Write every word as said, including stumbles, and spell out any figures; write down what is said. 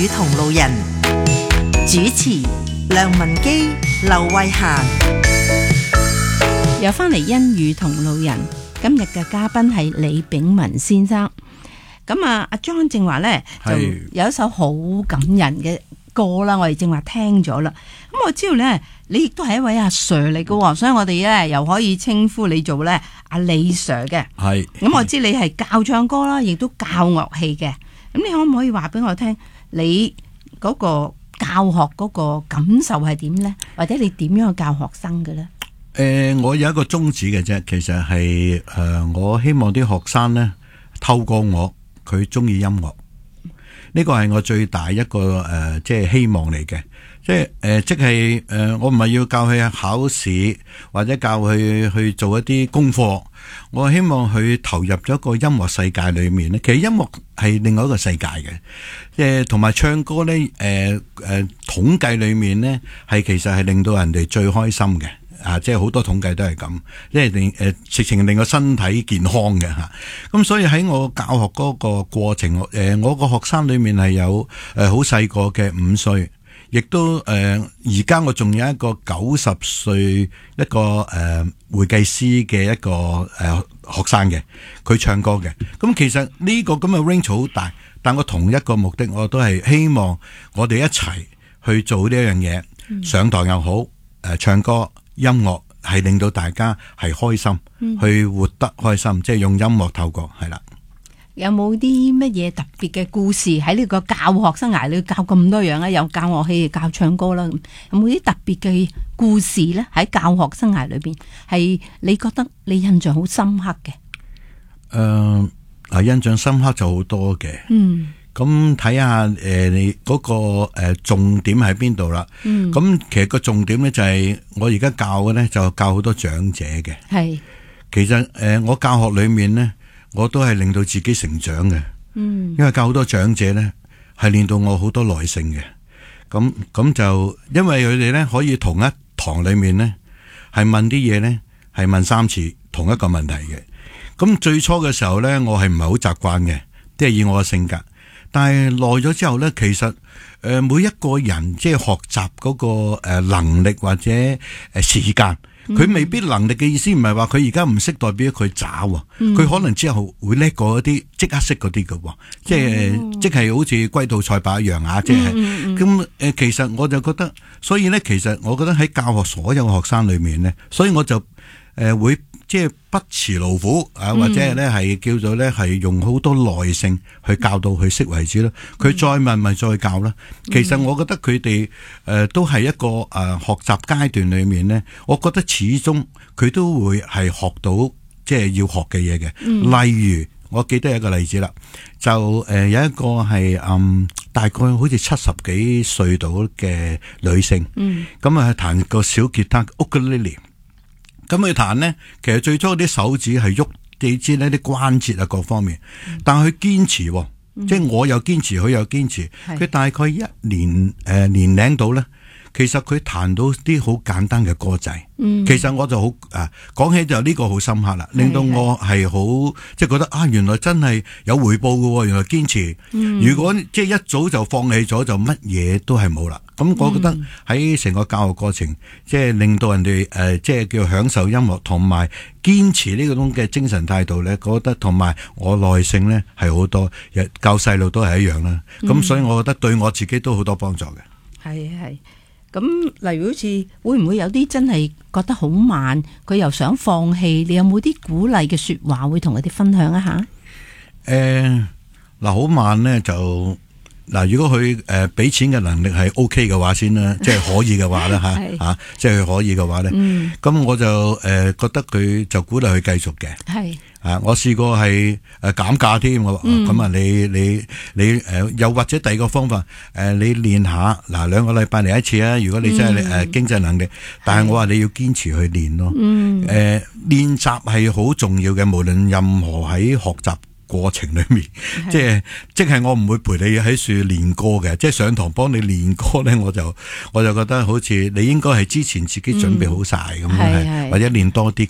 與同路人，主持梁文基、劉慧嫻。 又翻嚟欣與同路人，今日嘅嘉賓係李炳文先生。咁啊，阿莊正話咧就有一首好感人嘅歌啦，我哋正話聽咗啦。咁我知道咧，你亦都係一位阿 Sir 嚟嘅，所以我哋咧又可以稱呼你做咧阿李 Sir 嘅。係。咁我知你係教唱歌啦，亦都教樂器嘅。咁你可唔可以話俾我聽，你嗰個教學嗰個感受係點咧？或者你點樣教學生嘅咧？ 誒、呃，我有一個宗旨嘅啫，其實係誒、呃，我希望啲學生咧透過我，佢中意音樂，呢個係我最大一個誒、呃，即係希望嚟嘅。即係誒、呃，即係誒、呃，我唔係要教佢考試，或者教佢去做一啲功課。我希望佢投入咗一個音樂世界裏面咧。其實音樂係另外一個世界嘅，即係同埋唱歌咧。誒、呃、誒、呃，統計裏面咧係其實係令到人哋最開心嘅。啊，即係好多統計都係咁，即係令誒直情令個身體健康嘅吓。咁、啊、所以喺我教學嗰個過程，誒、呃、我個學生裏面係有誒好細個嘅五歲，亦都誒而家我仲有一個九十歲一個誒、呃、會計師嘅一個誒、呃、學生嘅，佢唱歌嘅。咁其實呢個咁嘅 range 好大，但我同一個目的，我都係希望我哋一齊去做呢一樣嘢，嗯、上台又好，誒、呃、唱歌。音樂係令到大家係開心、嗯，去活得開心，即係用音樂透過係啦。 有冇啲乜嘢特別嘅故事喺呢個教學生涯？你教咁多樣啊，有教樂器、教唱歌啦，有冇啲特別嘅故事咧？喺教學生涯裏邊，係你覺得你印象好深刻嘅？誒、 呃，嗱，印象深刻就好多嘅。嗯。咁睇下誒，你嗰個誒重點喺邊度啦？嗯，咁其實個重點咧就係我而家教嘅咧，就教好多長者嘅。係，其實誒我教學裏面咧，我都係令到自己成長嘅。嗯，因為教好多長者咧，係練到我好多耐性嘅。咁咁就因為佢哋咧可以同一堂裏面咧，係問啲嘢咧，係問三次同一個問題嘅。咁最初嘅時候咧，我係唔係好習慣嘅，即係以我嘅性格。但係耐咗之後咧，其實誒每一個人即係學習嗰個誒能力或者誒時間，佢未必能力嘅意思唔係話佢而家唔識代表佢渣，佢、嗯、可能之後會叻過一啲即刻識嗰啲嘅，即係、嗯、即係好似龜兔賽跑一樣啊！即係咁誒，其實我就覺得，所以咧，其實我覺得喺教學所有學生裏面咧，所以我就誒、呃、會。即係不辭勞苦啊，或者咧係叫做咧係用好多耐性去教到佢識為止咯。佢再問咪再教啦。其實我覺得佢哋誒都係一個誒、呃、學習階段裏面咧，我覺得始終佢都會係學到即係要學嘅嘢嘅。例如我記得有一個例子啦，就誒、呃、有一個係嗯大概好似七十幾歲到嘅女性，咁啊彈個小吉他 ukulele。咁佢彈呢，其實最初啲手指係喐，你知呢啲關節啊各方面，嗯、但係佢堅持、哦，嗯、即係我又堅持，佢又堅持，佢大概一年誒、呃、年齡到咧，其實佢彈到啲好簡單嘅歌仔。嗯、其實我就好誒講起就呢個好深刻啦，令到我係好即係覺得啊，原來真係有回報嘅，原來堅持。嗯、如果即係一早就放棄咗，就乜嘢都係冇啦。咁我覺得喺成個教學過程，嗯、即係令到人哋誒、呃，即係叫享受音樂，同埋堅持呢個種嘅精神態度咧，覺得同埋我耐性咧係好多，教細路都係一樣啦。咁、嗯、所以我覺得對我自己都好多幫助嘅。係係。咁例如好似會唔會有啲真係覺得好慢，佢又想放棄？你有冇啲鼓勵嘅說話會同佢哋分享一下？誒、呃，嗱，好慢咧就。嗱，如果佢誒俾錢嘅能力係 O K 嘅話先啦，即係可以嘅話咧吓吓，即係佢可以嘅話咧，咁、嗯、我就誒、呃、覺得佢就鼓勵佢繼續嘅。係啊，我試過係誒減價添，我咁啊，你你你誒、呃、又或者第二個方法誒、呃，你練下嗱兩個禮拜嚟一次啊。如果你真係誒、嗯呃、經濟能力，但係我話你要堅持去練咯。誒練習係好重要嘅，無論任何喺學習過程裏面，即係即係我唔會陪你喺樹練歌嘅，即係上堂幫你練歌咧，我就我就覺得好似你應該係之前自己準備好晒咁、嗯、或者練多啲